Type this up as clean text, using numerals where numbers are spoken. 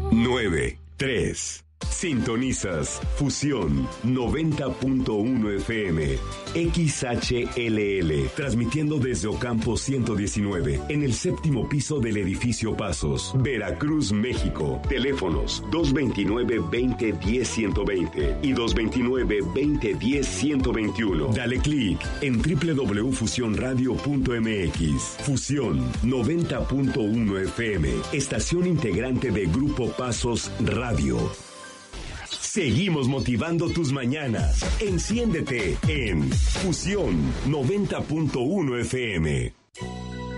9-3. Sintonizas Fusión 90.1 FM XHLL, transmitiendo desde Ocampo 119, en el séptimo piso del edificio Pasos, Veracruz, México. Teléfonos 229-2010-120 y 229-2010-121. Dale clic en www.fusionradio.mx. Fusión 90.1 FM, estación integrante de Grupo Pasos Radio. Seguimos motivando tus mañanas. Enciéndete en Fusión 90.1 FM.